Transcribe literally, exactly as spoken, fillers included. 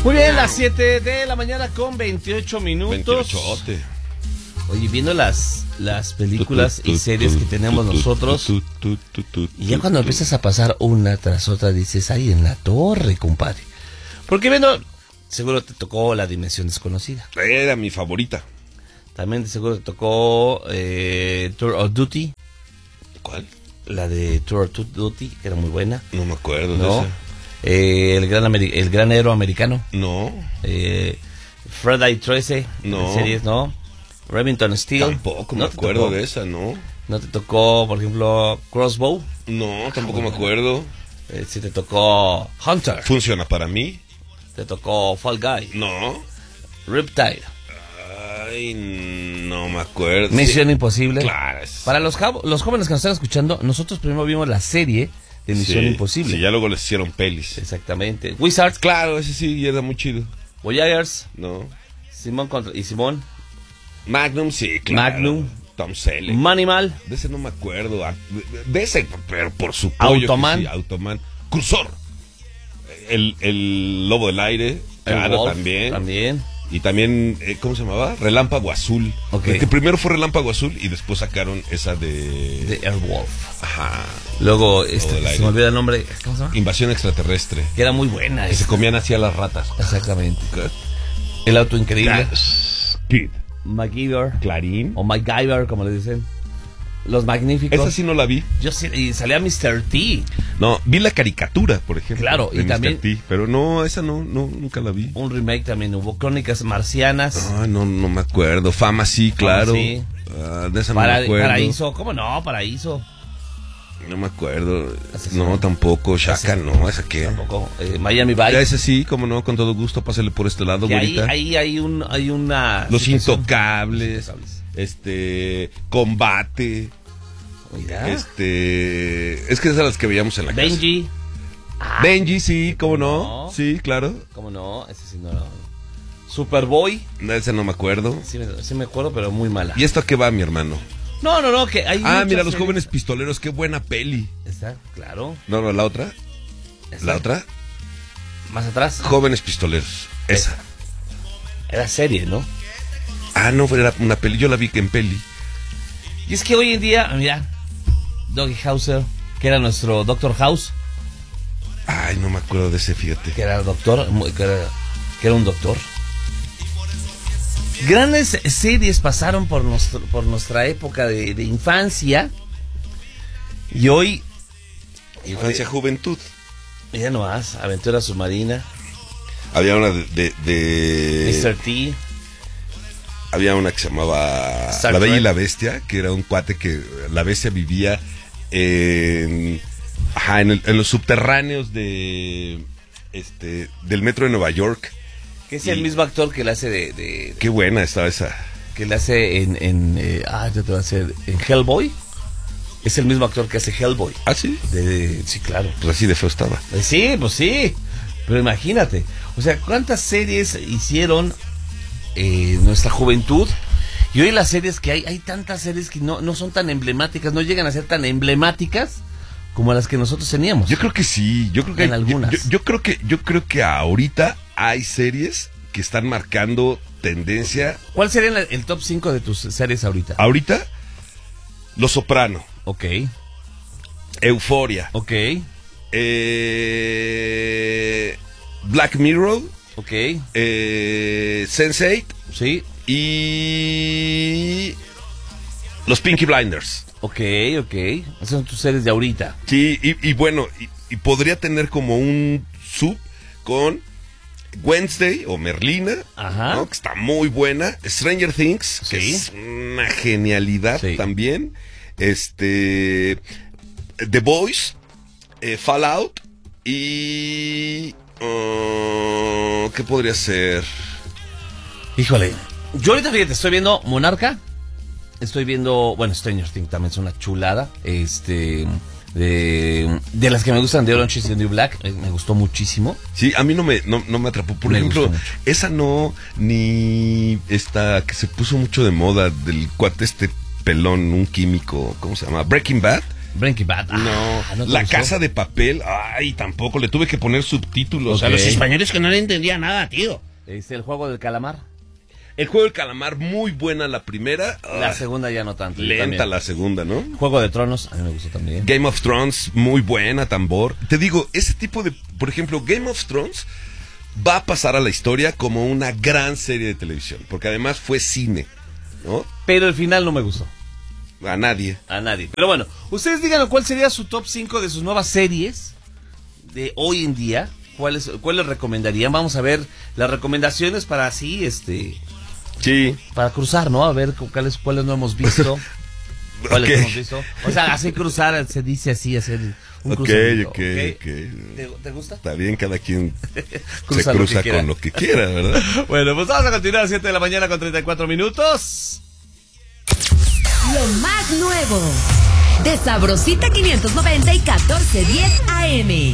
Muy bien, las siete de la mañana con veintiocho minutos. veintiocho. Oye, viendo las, las películas y series que tenemos nosotros, y ya cuando empiezas a pasar una tras otra dices, ay, en la torre, compadre. Porque viendo, seguro te tocó La Dimensión Desconocida. Era mi favorita. También de seguro te tocó eh, Tour of Duty. ¿Cuál? La de Tour of Duty, que era muy buena. No me acuerdo ¿No? de esa. Eh, el, gran Ameri- el gran héroe americano. No. Eh, Friday trece. No. Series, ¿no? Remington Steel. Tampoco me ¿No te acuerdo tocó? de esa, ¿no? ¿No te tocó, por ejemplo, Crossbow? No, tampoco me acuerdo. Eh, si te tocó Hunter. ¿Funciona para mí? Te tocó Fall Guy. No. Riptide. Ay, no me acuerdo. Misión Sí. Imposible. Claro. es- Para los, javo- los jóvenes que nos están escuchando, nosotros primero vimos la serie de Misión Sí, Imposible. Sí, ya luego les hicieron pelis. Exactamente. Wizards, Claro, ese sí, era muy chido. Voyagers, No. Simón contra y Simón, Magnum, sí, claro. Magnum. Tom Selleck. Manimal, De ese no me acuerdo. ah, De, de ese, pero por supuesto. Automan. Sí, Automan. Cursor. El, el Lobo del Aire. Claro, Wolf, también. también. Y también, eh, ¿cómo se llamaba? Relámpago Azul. Ok. El que primero fue Relámpago Azul y después sacaron esa de... De Airwolf. Ajá. Luego, este, del se aire. me olvida el nombre, ¿cómo se llama? Invasión extraterrestre. Que era muy buena. Que se esa. comían así a las ratas. Exactamente. El auto increíble. Kid. MacGyver. Clarín. O MacGyver, como le dicen. Los Magníficos. Esa sí no la vi. Yo sí, y salía mister T. No, vi la caricatura, por ejemplo. Claro, de y mister también- T, pero no, esa no, no, nunca la vi. Un remake también hubo. Crónicas Marcianas. Ay, no, no me acuerdo. Fama sí, claro. sí. Ah, de esa Para- no me acuerdo. Paraíso. ¿Cómo no? Paraíso. No me acuerdo. Asesino. No, tampoco. Shaka, Asesino. no, esa que. Tampoco. Eh, Miami Ya Vice. ese sí, como no, con todo gusto, pásale por este lado, Que ahí, güerita. ahí hay, un, hay una... Los situación- Intocables, Los Intocables. este, Combate, Mira. este, es que esas son las que veíamos en la casa. Benji. Benji, sí, cómo no, No. sí, claro. ¿Cómo no? Ese sí no lo... Superboy. No, ese no me acuerdo. Sí me, sí me acuerdo, pero muy mala. ¿Y esto a qué va, mi hermano? No, no, no, que hay Ah, muchas mira, Los series. Jóvenes Pistoleros, qué buena peli. Está, claro. No, no, la otra, Está. la otra, Más atrás. Jóvenes Pistoleros, esa. Era serie, ¿no? Ah, no, era una peli, yo la vi en peli. Y es que hoy en día, mira, Doggy Hauser, que era nuestro Doctor House, Ay, no me acuerdo de ese, fíjate. que era doctor, muy- que era, que era un doctor. Grandes series pasaron por, nuestro, por nuestra época de, de infancia. Y hoy, Infancia, juventud. ya no más, Aventura Submarina, Había una de, de, de- mister T, había una que se llamaba Star La Bella Trek. y la Bestia, que era un cuate que la bestia vivía en, ajá, en, el- en los subterráneos de este del metro de Nueva York. que es Y- el mismo actor que le hace de, de- Qué buena estaba esa. que le hace en, en eh, ah, yo te voy a hacer en Hellboy. Es el mismo actor que hace Hellboy. Ah, sí. De, de- sí, claro. Pues así de feo estaba. Eh, Sí, pues sí. Pero imagínate, o sea, cuántas series hicieron eh, nuestra juventud. Y hoy las series que hay, hay tantas series que no, no son tan emblemáticas, no llegan a ser tan emblemáticas como las que nosotros teníamos. Yo creo que sí. Yo creo que En hay- algunas. Yo, yo creo que yo creo que ahorita hay series que están marcando tendencia. ¿Cuál sería el, el top cinco de tus series ahorita? Ahorita, Los Soprano, Ok, Euforia, ok, eh, Black Mirror, ok, eh, sense eight sí, y los Pinky Blinders. ok, ok. Esas son tus series de ahorita. Sí, y, y bueno, y, y podría tener como un sub con Wednesday o Merlina, Ajá. ¿no? Que está muy buena. Stranger Things, que Sí. es una genialidad Sí. también. Este, The Boys, eh, Fallout y uh, ¿qué podría ser? Híjole, yo ahorita fíjate, estoy viendo Monarca, estoy viendo, bueno, Stranger Things también es una chulada, este, de, de las que me gustan, de Orange is the New Black, eh, me gustó muchísimo. Sí, a mí no me, no, no me atrapó. Por Me ejemplo, gustó mucho. esa no, ni esta que se puso mucho de moda del cuate este pelón, un químico, ¿cómo se llama? Breaking Bad. Breaking Bad. No, Ah, ¿no te La gustó? Casa de Papel, ay, tampoco, le tuve que poner subtítulos Ok. a los españoles que no le entendía nada, tío. Es el juego del calamar. El Juego del Calamar, muy buena la primera. La ah, segunda ya no tanto. yo lenta también. la segunda, ¿no? Juego de Tronos, a mí me gustó también. Game of Thrones, muy buena, tambor. Te digo, ese tipo de, por ejemplo, Game of Thrones va a pasar a la historia como una gran serie de televisión, porque además fue cine, ¿no? Pero el final no me gustó. A nadie. A nadie. Pero bueno, ustedes díganos cuál sería su top cinco de sus nuevas series de hoy en día. ¿Cuáles, cuáles recomendarían? Vamos a ver las recomendaciones para así, este... Sí. Para cruzar, ¿no? A ver cu- cuáles, cuáles no hemos visto. ¿Cuáles Ok. no hemos visto? O sea, así cruzar, se dice así, hacer un Ok, cruzamiento. ok, ¿ok? ok. ¿Te, te gusta? Está bien, cada quien Cruza se lo cruza que quiera. con lo que quiera, ¿verdad? Bueno, pues vamos a continuar a las siete de la mañana con treinta y cuatro minutos. Lo más nuevo de Sabrosita quinientos noventa y catorce diez A M.